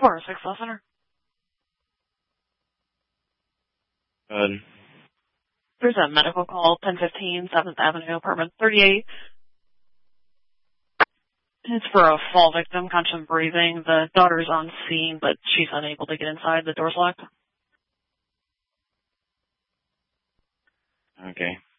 406 Law Center. Good. There's a medical call, 1015 7th Avenue, apartment 38. It's for a fall victim, conscious breathing. The daughter's on scene, but she's unable to get inside. The door's locked. Okay.